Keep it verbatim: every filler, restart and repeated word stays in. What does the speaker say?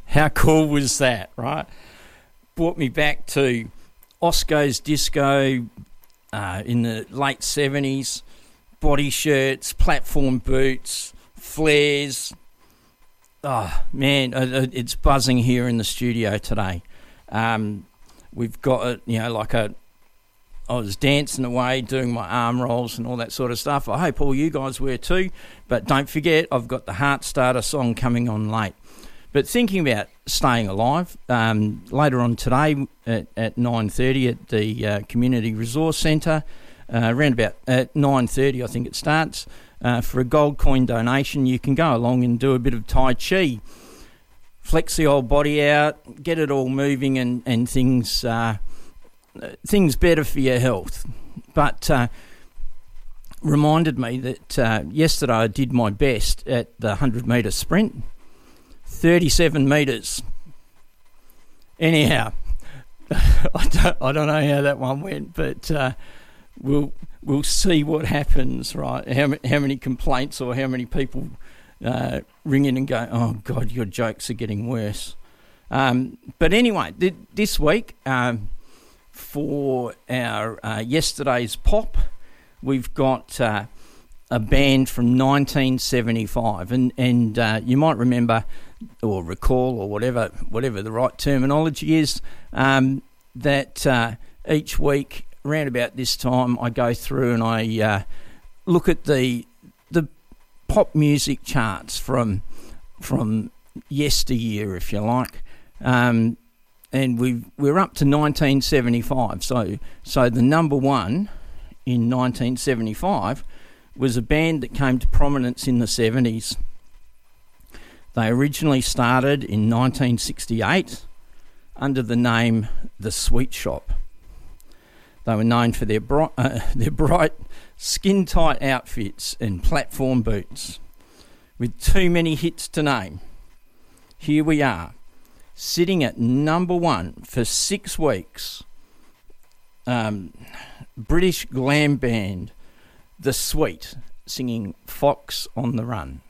How cool was that, right? Brought me back to Osco's disco uh, in the late seventies, body shirts, platform boots, flares. Oh, man, it's buzzing here in the studio today. Um, we've got, a, you know, like a, I was dancing away, doing my arm rolls and all that sort of stuff. I hope all you guys were too. But don't forget, I've got the Heart Starter song coming on late. But thinking about staying alive, um, later on today at, at nine thirty at the uh, Community Resource Centre, uh, around about at nine thirty I think it starts, uh, for a gold coin donation, you can go along and do a bit of Tai Chi. Flex the old body out, get it all moving and, and things... Uh, things better for your health. But uh, reminded me that uh, yesterday I did my best at the one hundred metre sprint, thirty-seven metres. Anyhow, I don't, I don't know how that one went, but uh, we'll we'll see what happens, right? How, how many complaints or how many people uh, ring in and go, oh, God, your jokes are getting worse. Um, but anyway, th- this week... Um, For our uh, yesterday's pop, we've got uh, a band from nineteen seventy-five, and and uh, you might remember or recall or whatever whatever the right terminology is, um, that uh, each week around about this time I go through and I uh, look at the the pop music charts from from yesteryear, if you like. Um, And we've, we're up to nineteen seventy-five. So so the number one in nineteen seventy-five was a band that came to prominence in the seventies. They originally started in nineteen sixty-eight under the name The Sweet Shop. They were known for their bright, uh, their bright skin-tight outfits and platform boots. With too many hits to name, here we are, sitting at number one for six weeks, um, British glam band The Sweet, singing Fox on the Run.